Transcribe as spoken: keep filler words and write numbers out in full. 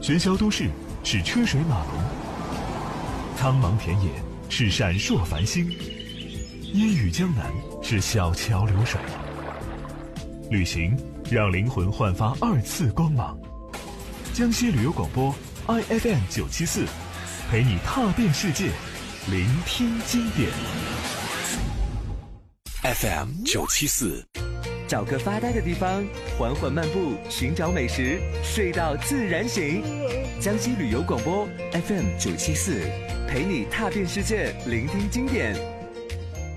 喧嚣都市是车水马龙，苍茫田野是闪烁繁星，烟雨江南是小桥流水。旅行让灵魂焕发二次光芒。江西旅游广播 I F M 九七四，陪你踏遍世界，聆听经典。 F M 九七四， 找个发呆的地方，缓缓漫步，寻找美食，睡到自然醒。江西旅游广播 F M 九七四，陪你踏遍世界，聆听经典。